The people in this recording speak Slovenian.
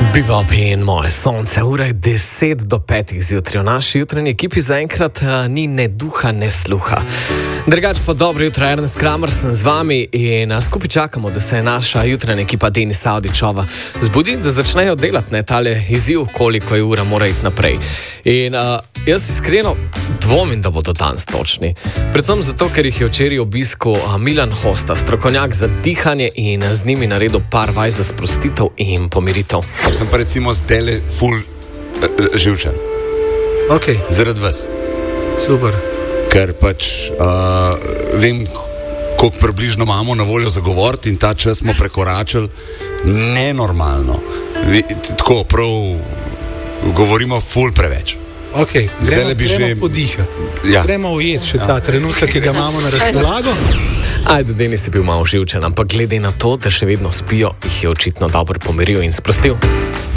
Bebop in moje sonce, ura je 10 do 5 zjutraj. V naši jutranji ekipi zaenkrat ni ne duha, ne sluha. Drugač pa dobro jutro, Ernest Kramer sem z vami in skupaj čakamo, da se je naša jutranja ekipa Denisa Avdićova zbudi, da začnejo delati na tale izziv, koliko je ura mora iti naprej. In jaz iskreno dvomim, da bodo danes točni. Predvsem zato, ker jih je včeraj obiskal Milan Hosta, strokovnjak za dihanje in z njimi naredil par vaj za sprostitev in pomiritev. Sem pa recimo zdaj ful živčen. Okay. Zaradi vas. Super. Ker pač vem, koliko približno imamo na voljo za govoriti in ta čas smo prekoračili nenormalno. Tako prav govorimo ful preveč. Okay. Gremo podihati. Ja. Gremo ujeti še ta trenutek, ki ga imamo na razpolago. Ajde, Denis je bil malo živčen, ampak glede na to, da še vedno spijo, jih je očitno dobro pomiril in sprostil.